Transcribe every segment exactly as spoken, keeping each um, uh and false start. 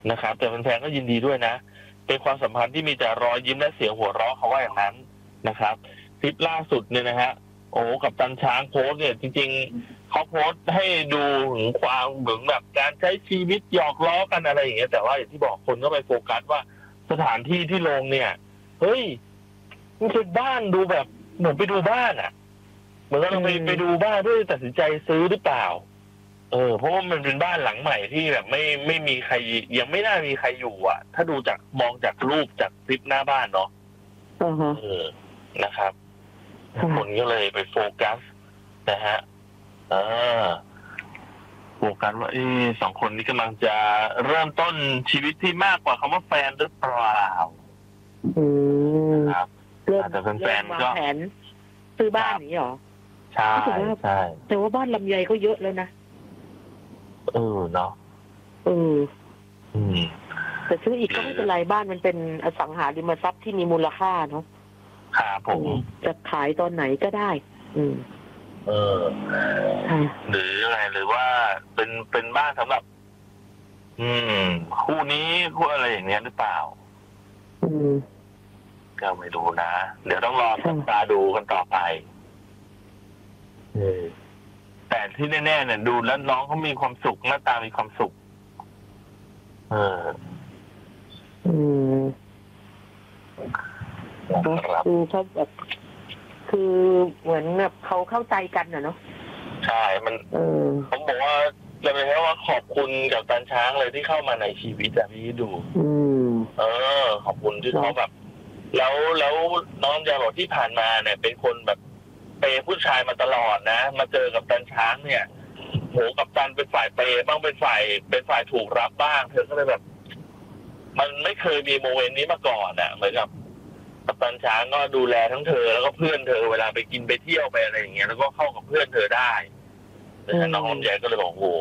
นะครับแต่แฟนๆก็ยินดีด้วยนะเป็นความสัมพันธ์ที่มีแต่รอยยิ้มและเสียงหัวเราะเขาว่าอย่างนั้นนะครับคลิปล่าสุดเนี่ยนะฮะโอ้กับตันช้างโพสต์เนี่ยจริงๆเขาโพสต์ให้ดูถึงความเหมือนแบบการใช้ชีวิตหยอกล้อกันอะไรอย่างเงี้ยแต่ว่าอย่างที่บอกคนก็ไปโฟกัสว่าสถานที่ที่ลงเนี่ยเฮ้ยมันเป็นบ้านดูแบบเหมือนไปดูบ้านอ่ะเหมือนเราไปไปดูบ้านเพื่อตัดสินใจซื้อหรือเปล่าเออเพราะว่ามันเป็นบ้านหลังใหม่ที่แบบไม่ไม่มีใครยังไม่น่ามีใครอยู่อ่ะถ้าดูจากมองจากรูปจากคลิปหน้าบ้านเนาะอือฮะเออนะครับค่ะคนก็เลยไปโฟกัสนะฮะเออโฟกัสว่าเออสองคนนี้กำลังจะเริ่มต้นชีวิตที่มากกว่าคำว่าแฟนหรือเปล่าอืมครับเริ่มอาจจะเป็นแฟเริ่นมวางก็แผนซื้อบ้านนี้เหรอใช่ใช่แต่ว่าบ้านลำไยก็เยอะแล้วนะเออเนาะเอออืมแต่ซื้ออีกก็ไม่เป็นไรบ้านมันเป็นอสังหาริมทรัพย์ที่มีมูลค่าเนาะครับผมจะขายตอนไหนก็ได้ อืมเออค่ะหรืออะไรหรือว่าเป็นเป็นบ้านสำหรับ อืม คู่นี้คู่อะไรอย่างเงี้ยหรือเปล่าอืมก็ไม่รู้นะ เดี๋ยวต้องรอจับตาดูกันต่อไปเออแต่ที่แน่ๆเนี่ยดูแล้วน้องเขามีความสุขหน้าตามีความสุข เอออืมนะครับดูเขาแบบ คือเหมือนแบบเขาเข้าใจกันน่ะเนาะใช่มันเออผมบอกว่าจะเป็นแค่ว่าขอบคุณกับตันช้างเลยที่เข้ามาในชีวิตอะพี่ดูอืมเออ ขอบคุณที่เขาแบบ แล้วแล้วน้องจะบอกที่ผ่านมาเนี่ย เป็นคนแบบเปย์ผู้ชายมาตลอดนะ มาเจอกับตันช้างเนี่ยโหกับตันเป็นฝ่ายเปย์บ้างเป็นฝ่ายเป็นฝ่ายถูกรับบ้าง เธอก็เลยแบบ มันไม่เคยมีโมเมนต์นี้มาก่อนอะเหมือนกับกัปตันช้างก็ดูแลทั้งเธอแล้วก็เพื่อนเธอเวลาไปกินไปเที่ยวไปอะไรอย่างเงี้ยแล้วก็เข้ากับเพื่อนเธอได้ดังนั้นน้องลำไยก็เลยบอกโห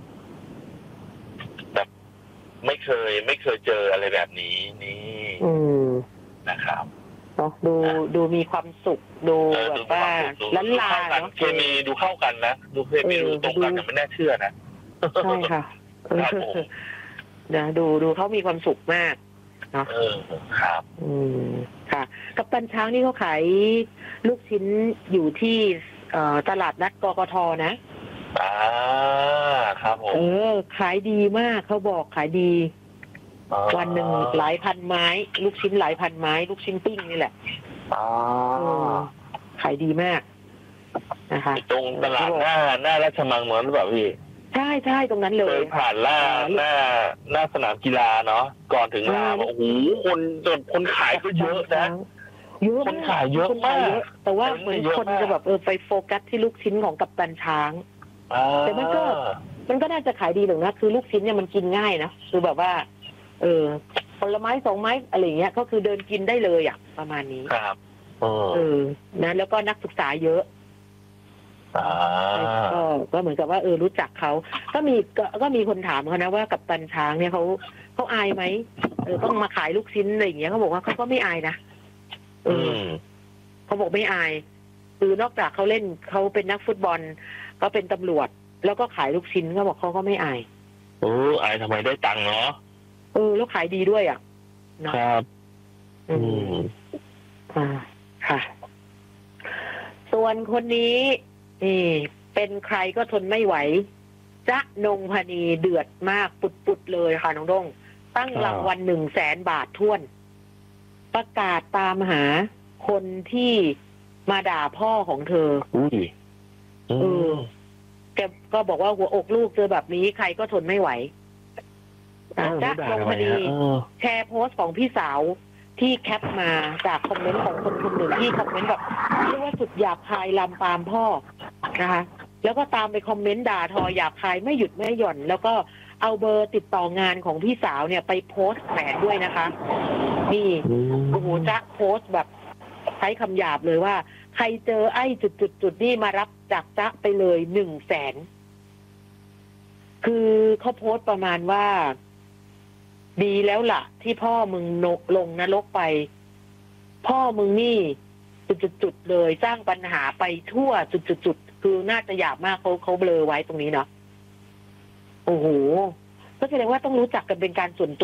แบบไม่เคย ไม่เคยเจออะไรแบบนี้นี่อืมนะครับเนาะดูดูมีความสุข ดูเออแบดูบว่าดูล้านลาเข้ากันเนาะเคมีดูเข้ากันนะดูเคมีเออดูตรงกันดูแต่ไม่น่าเชื่อนะใช่ค่ะครับผมนะดูดูเขามีความสุขมากเนาะเออครับอืมค่ะ กับตันช้างนี่เขาขายลูกชิ้นอยู่ที่เอ่อตลาดนัดกกทนะอ่าครับผเอมอ ขายดีมากเขาบอกขายดีอ๋อวันหนึ่งหลายพันไม้ ลูกชิ้นหลายพันไม้ ลูกชิ้นปิ้งนี่แหละอ๋อเออขายดีมากนะคะตรงตลาดหน้าหน้าราชมังเหมือนหรือเปล่าพี่ใช่ใช่ตรงนั้นเลเคยยผ่านหน้าหน้าหน้าสนามกีฬาเนาะก่อนถึงรามอ่าโอ้โหคนจนคนขายก็เยอะนะเยอะคนขายเยอะคนขายเยอะมากแต่ว่าเหมือนเยอะคนมากจะแบบเออไปโฟกัสที่ลูกชิ้นของกัปตันช้างอ่าแต่มันก็ มันก็น่าจะขายดีหรอกนะคือลูกชิ้นเนี่ยมันกินง่ายนะคือแบบว่า เออผลไม้สองไม้อะไรอย่างเงี้ยก็คือเดินกินได้เลยอ่ะประมาณนี้ครับเออเออนะแล้วก็นักศึกษาเยอะอ่าก็ก็เหมือนกับว่าเออรู้จักเขาก็มีก็ก็มีคนถามเขานะว่ากัปตันช้างเนี่ยเขาเขาอายไหมเออต้องมาขายลูกชิ้นอะไรอย่างเงี้ยเขาบอกว่าเขาก็ไม่อายนะเออือมเขาบอกไม่อาย คือนอกจากเขาเล่นเขาเป็นนักฟุตบอลเขาเป็นตำรวจ แล้วก็ขายลูกชิ้นเขาบอกเขาก็ไม่อายโอ้ไอายทำไมได้ตังค์เนาะเออแล้วขายดีด้วยอ่ะเนาะครับอือืมมอ่าค่ะ ส่วนคนนี้นี่เป็นใครก็ทนไม่ไหวจ๊ะนงพนีเดือดมากปุดๆเลยค่ะน้องดงตั้งรางวัลหนึ่งแสนบาทท้วน ประกาศตามหาคนที่มาด่าพ่อของเธออุ้ยอืเออมแกก็บอกว่าหัวอกลูกเจอแบบนี้ใครก็ทนไม่ไหวอ่ะจ๊ะนงพนีเออแชร์โพสต์ของพี่สาวที่แคปมาจากคอมเมนต์ของคนคนหนึ่งที่คอมเมนต์แบบเรียกว่าสุดหยาบคายลามปามพ่อนะคะ แล้วก็ตามไปคอมเมนต์ด่าทอหยาบคายไม่หยุดไม่หย่อน แล้วก็เอาเบอร์ติดต่องานของพี่สาวเนี่ยไปโพสต์แขวนด้วยนะคะนี่อืมโอ้โหจ๊ะโพสต์แบบใช้คำหยาบเลยว่า ใครเจอไอ้จุดจุดจุดนี่มารับจากจ๊ะไปเลยหนึ่งแสนคือเขาโพสต์ประมาณว่า ดีแล้วล่ะ ที่พ่อมึงนกลงนรกไป พ่อมึงนี่จุดๆๆเลยสร้างปัญหาไปทั่วจุดๆๆคือน่าจะหยาบมากเขาเขาเบลอไว้ตรงนี้เนาะโอ้โห ก็ก็แสดงว่าต้องรู้จักกันเป็นการส่วนตัว